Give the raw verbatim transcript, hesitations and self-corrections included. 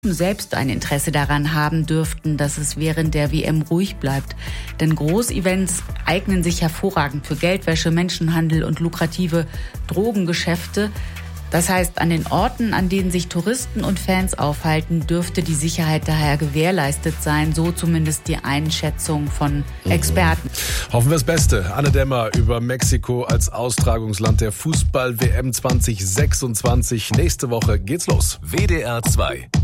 selbst ein Interesse daran haben dürften, dass es während der W M ruhig bleibt. Denn Großevents eignen sich hervorragend für Geldwäsche, Menschenhandel und lukrative Drogengeschäfte. Das heißt, an den Orten, an denen sich Touristen und Fans aufhalten, dürfte die Sicherheit daher gewährleistet sein, so zumindest die Einschätzung von Experten. Mhm. Hoffen wir das Beste. Anne Dämmer über Mexiko als Austragungsland der Fußball-W M zwanzig sechsundzwanzig. Nächste Woche geht's los. W D R zwei